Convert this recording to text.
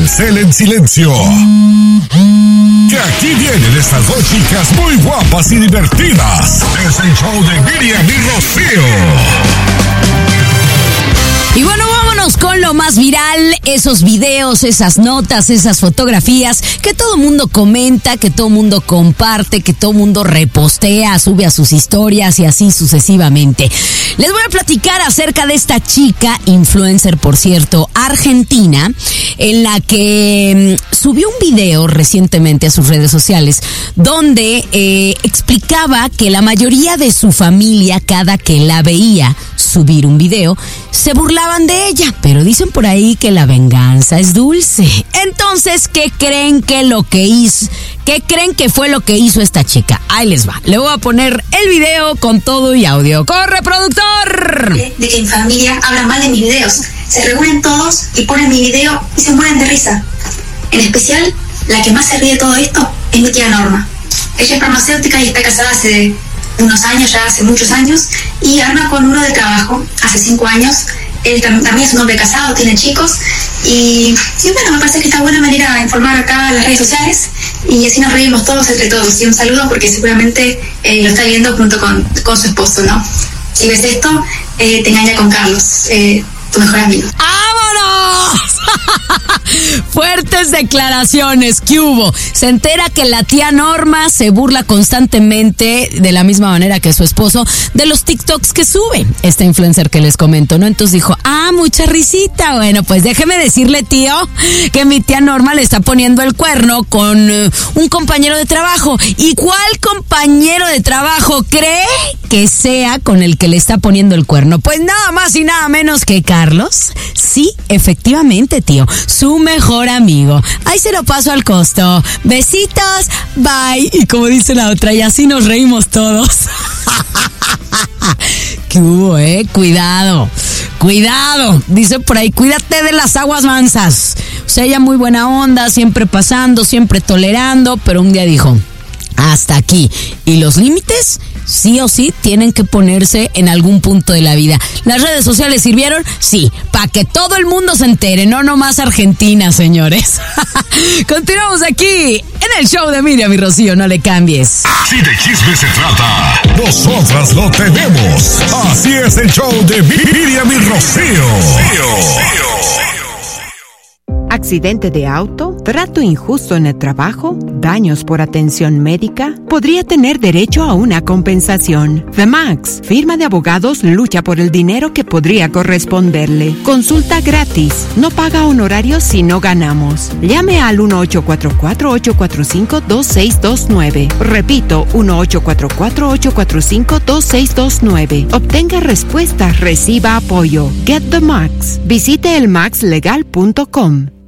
Telcel en silencio. Que aquí vienen estas dos chicas muy guapas y divertidas. Es el show de Miriam y Rocío. Y bueno, vámonos con lo más viral, esos videos, esas notas, esas fotografías que todo mundo comenta, que todo mundo comparte, que todo mundo repostea, sube a sus historias y así sucesivamente. Les voy a platicar acerca de esta chica, influencer por cierto, argentina, en la que subió un video recientemente a sus redes sociales donde explicaba que la mayoría de su familia, cada que la veía subir un video, se burlaban de ella, pero dicen por ahí que la venganza es dulce. Entonces, ¿qué creen que fue lo que hizo esta chica? Ahí les va. Le voy a poner el video con todo y audio. ¡Corre, productor! De que en familia hablan mal de mis videos. Se reúnen todos y ponen mi video y se mueren de risa. En especial, la que más se ríe de todo esto es mi tía Norma. Ella es farmacéutica y está casada hace unos años, ya hace muchos años, y arma con uno de trabajo hace 5 años. Él también es un hombre casado, tiene chicos, y bueno, me parece que está buena manera de informar acá en las redes sociales, y así nos reímos todos entre todos. Y un saludo porque seguramente lo está viendo junto con su esposo, ¿no? Si ves esto, te engaña con Carlos, tu mejor amigo. ¡Vámonos! Fuertes declaraciones, ¿qué hubo? Se entera que la tía Norma se burla constantemente, de la misma manera que su esposo, de los TikToks que sube esta influencer que les comento, ¿no? Entonces dijo, mucha risita. Bueno, pues déjeme decirle, tío, que mi tía Norma le está poniendo el cuerno con un compañero de trabajo. ¿Y cuál compañero de trabajo cree que sea con el que le está poniendo el cuerno? Pues nada más y nada menos que Carlos. Sí, efectivamente, tío, su mejor amigo. Ahí se lo paso al costo. Besitos, bye. Y como dice la otra, y así nos reímos todos. ¿Qué hubo, Cuidado. Dice por ahí, cuídate de las aguas mansas. O sea, ella muy buena onda, siempre pasando, siempre tolerando, pero un día dijo, hasta aquí. Y los límites, sí o sí, tienen que ponerse en algún punto de la vida. ¿Las redes sociales sirvieron? Sí, para que todo el mundo se entere, no nomás Argentina, señores. Continuamos aquí en el show de Miriam y Rocío, no le cambies. Si de chisme se trata, nosotras lo tenemos. Así es el show de Miriam y Rocío. ¿Accidente de auto? ¿Trato injusto en el trabajo? ¿Daños por atención médica? Podría tener derecho a una compensación. The Max, firma de abogados, lucha por el dinero que podría corresponderle. Consulta gratis. No paga honorarios si no ganamos. Llame al 1-844-845-2629. Repito, 1-844-845-2629. Obtenga respuestas, reciba apoyo. Get the Max. Visite elmaxlegal.com.